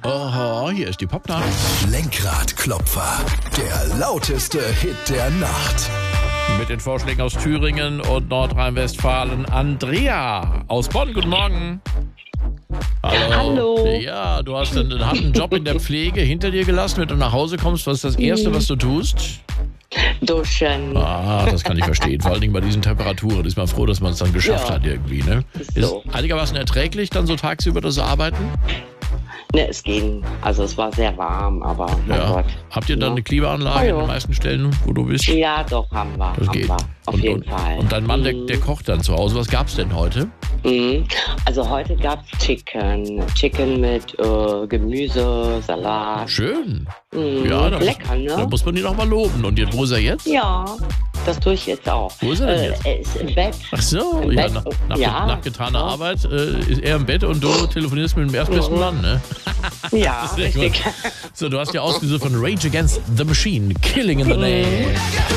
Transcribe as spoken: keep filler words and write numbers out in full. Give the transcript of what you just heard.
Oho, hier ist die Popnacht. Lenkradklopfer, der lauteste Hit der Nacht. Mit den Vorschlägen aus Thüringen und Nordrhein-Westfalen. Andrea aus Bonn, guten Morgen. Hallo. Hallo. Ja, du hast einen harten Job in der Pflege hinter dir gelassen. Wenn du nach Hause kommst, was ist das Erste, was du tust? Duschen. Ah, das kann ich verstehen. Vor allen Dingen bei diesen Temperaturen ist man froh, dass man es dann geschafft Ja. hat irgendwie, ne? Ist Ist so. einigermaßen erträglich, dann so tagsüber das Arbeiten? Ne, es ging. Also es war sehr warm, aber mein Ja. Gott. Habt ihr dann Ja. eine Klimaanlage Oh, in ja. den meisten Stellen, wo du bist? Ja, doch, haben wir. Das haben geht. wir. Auf und, jeden und, Fall. Und dein Mann, der, Mhm. der kocht dann zu Hause. Was gab's denn heute? Mhm. Also heute gab es Chicken. Chicken mit äh, Gemüse, Salat. Schön. Mhm. Ja, da Lecker, muss, da ne? muss man ihn auch mal loben. Und jetzt, wo ist er jetzt? Ja, das tue ich jetzt auch. Wo ist er denn Äh, jetzt? er ist im Bett. Ach so, Im ja, Bett. nach, nach, Ja. nach getaner Ja. Arbeit äh, ist er im Bett und du telefonierst mit dem erstbesten Mhm. Mann, ne? Ja, Sehr richtig. gut. So, du hast ja ausgesucht von Rage Against the Machine, Killing in the Name.